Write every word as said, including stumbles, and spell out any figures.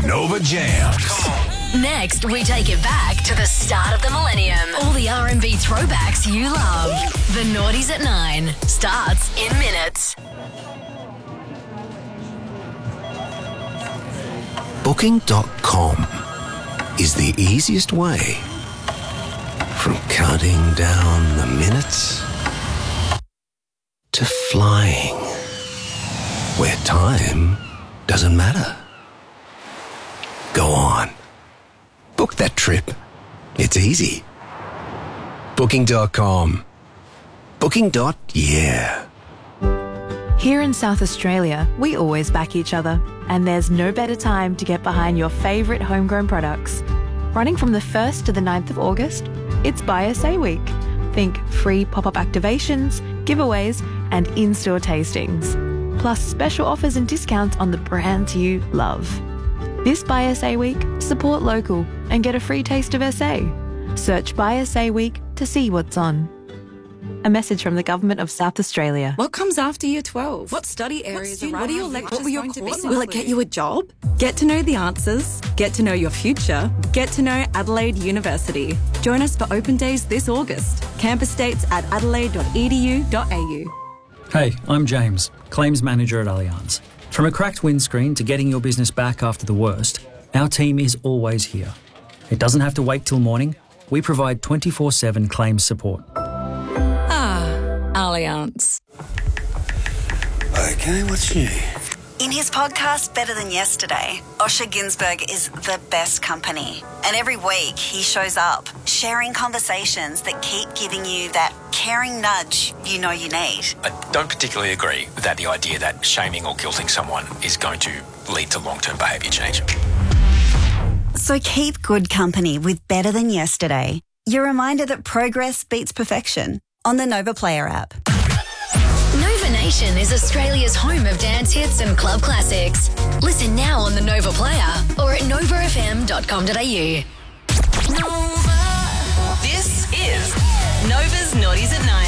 Nova Jams. Come on. Next, we take it back to the start of the millennium. All the R and B throwbacks you love. The Naughties at Nine starts in minutes. Booking dot com is the easiest way from counting down the minutes to flying where time doesn't matter. Go on. Book that trip. It's easy. Booking dot com. Booking. Yeah. Here in South Australia, we always back each other, and there's no better time to get behind your favourite homegrown products. Running from the first to the ninth of August, it's Buy S A Week. Think free pop-up activations, giveaways, and in-store tastings. Plus special offers and discounts on the brands you love. This Buy S A Week, support local and get a free taste of S A. Search Buy S A Week to see what's on. A message from the Government of South Australia. What comes after year twelve? What study areas are What are your lectures What going to be? Will it get you a job? Get to know the answers. Get to know your future. Get to know Adelaide University. Join us for open days this August. Campus dates at adelaide dot e d u dot a u. Hey, I'm James, Claims Manager at Allianz. From a cracked windscreen to getting your business back after the worst, our team is always here. It doesn't have to wait till morning. We provide twenty-four seven claims support. Allianz. Okay, what's new? In his podcast, Better Than Yesterday, Osher Günsberg is the best company. And every week he shows up, sharing conversations that keep giving you that caring nudge you know you need. I don't particularly agree with that, the idea that shaming or guilting someone is going to lead to long-term behaviour change. So keep good company with Better Than Yesterday. Your reminder that progress beats perfection on the Nova Player app. Nova Nation is Australia's home of dance hits and club classics. Listen now on the Nova Player or at nova f m dot com dot a u. Nova. This is Nova's Naughties at Nine.